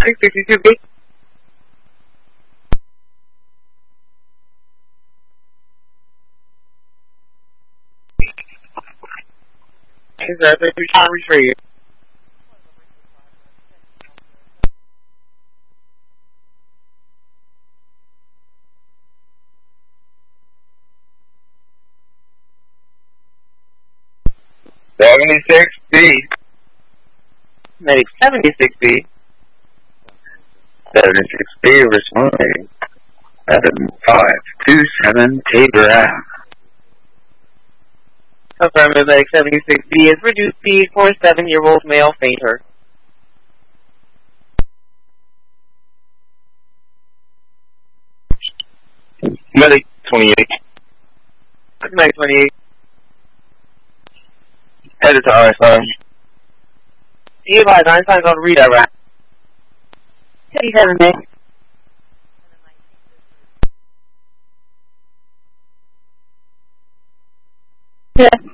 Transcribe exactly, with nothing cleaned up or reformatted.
six sixty-two B. Is that the trying to retrieve? seventy-six B. Medic seventy-six B. seventy-six B responding. seven five two seven Tabor Ave. Affirmative, Medic seventy-six B is reduced speed for a seven-year-old male fainter. Medic twenty-eight. Medic twenty-eight. Headed to Einstein. Be advised, Einstein's on redirect. fifty-seven B. Yeah.